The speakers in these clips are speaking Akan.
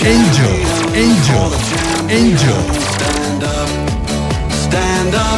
Stand up.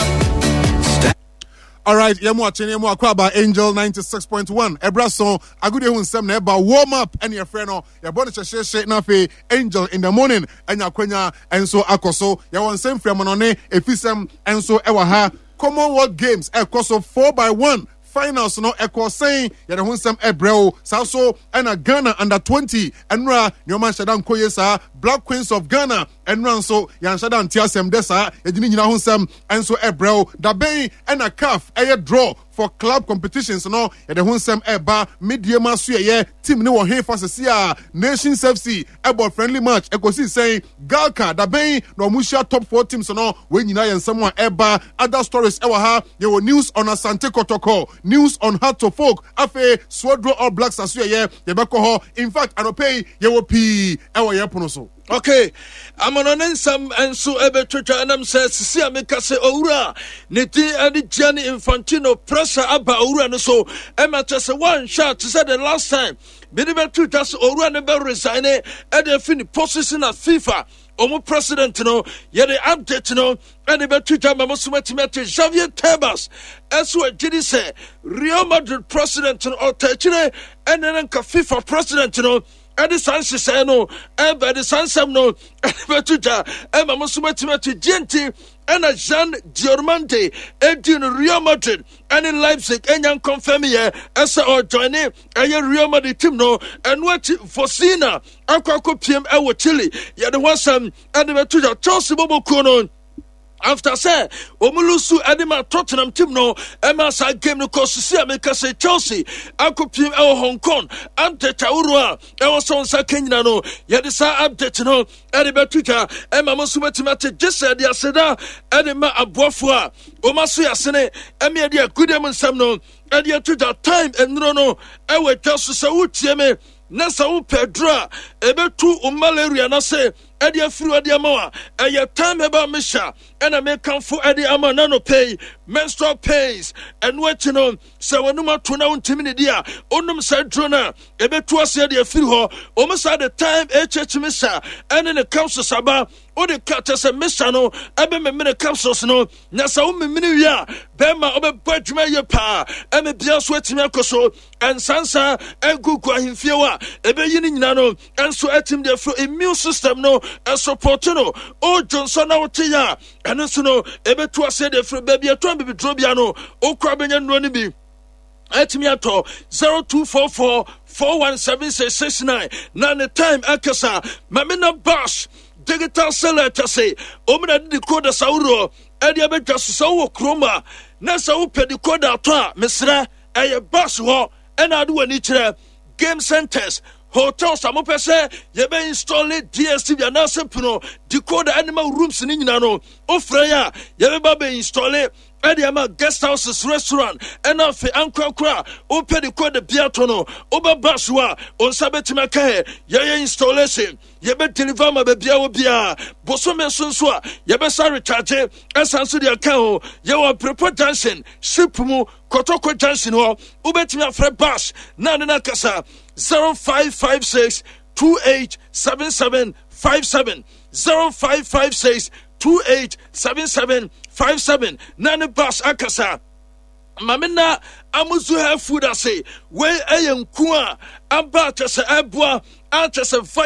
All right, yemu akwaba Angel 96.1. Ebrason, agude hu nsem na eba warm up and your friend no. Ya bone cheshe na fe Angel in the morning anya kwanya enso akoso. Ya won nsem frem no ne efisem enso ewa ha. Commonwealth Games ekoso 4x1. Finals no eko saying ya de hu nsem ebreo saso ena Ghana under 20 enra nyoma shadan koye sa Black Queens of Ghana enra so ya shadan tiasem desa edini nyina hu nsem enso ebreo da ben ena CAF eye draw for club competitions no ya de hu nsem eba mediema so ye team ni wo he fasesia Nations FC ebo friendly match ekosi saying Galka da ben no mushia top 4 teams no we nyina ye nsem eba other stories ewa ha ye wo news on Asante Kotoko, news on Heart to Folk afe Swodro All Blacks aso ye beko ho. In fact anope ye wo pi ewa ye pono so. Okay, I'm on an some and so ever Twitter and I'm says, see, I make us say, Ora, Niti and Gianni Infantino pressure about Ora and so, Emma just one shot to say the last time, Biddy Twitter, Ora never resign and they finish position at FIFA. Omo president no, yet the update no, and the Twitter Mamosumatimete Javier Tebas, as what did he say, Real Madrid president no, or Techine, and then FIFA president no. Edi sanse say no, ebe the sanse no, ebe tuja, ebe Mamosumatimete Genti, and a Jean Diormante, Edi in Real Madrid, and in Leipzig, and young confirm ye, as or joining a Real Madrid team no, and what for Sina, Aquaco PM, Ewa Chile, yet the one some, and the tuja, Chelsea Bobo Kono. After say, Omulusu Edema Tottenham team no, MSI game no cost to see America say Chelsea, Akupim El Hong Kong, Ante Taurua, El Son Sakina no, Yadisa update no, Ediba Twitter, Emma Mosumatimate just said Yaseda, Edema Abuafua, Omasuya Sene, Emiadia Goodemon Samno, Edia Twitter time and no, Ewe Telsu Sautieme. Nasa Pedra, Ebetu Umalaria Nase, Edia Fru Adiamawa, Aya time about Misha, and I may come for Adiama Nano pay, menstrual pays, and what you know, Sawanuma Tuna Timidia, Onum Sadrona, Ebetu Asia Fru, almost at the time HH Misha, and in the council Saba, or the catches and Mishano, Abemina councils no, Nasa Minia, Bema Obe Bajmaya Pa, and a Bia Sweatimakoso, and Sansa, and Gukwa Hinfia. Ebe yini nano and so etim there for immune system no and support no o Johnson na wotia and so no ebe to ase there for baby ato be drobia no o kwa benya no ni bi etimi ato 0244 417669 na the time akasa mamina bash digital seller say omina di code sauro e dia be jaso wo kroma na sa wo pedi code ato a mesra eye bash ho e na adu ani kire game centers, hotels, Samopese, Yebe install DSTV and Nasepuno, decoder animal rooms in Inano, Ofreya, Yebe install it, Ediama guest houses, restaurant, and Afe Ankra, Open the code Biatono, Oba Basua, on Sabetimake, Yaya installation, Yebe deliver my Bia Bia, Bosome Sunsua, Yebe Sari Charge, Esansu Akao, Yawa Prepo Dancing, Shipumu, Kotoko Dancing, Ubetima Fred Bash, Nana Kasa, 0556 287757 0556 287757 Nana Bash Akasa. Mamina amuzu have food I say, where I am Kua, Abba Tessa Abua, Altessa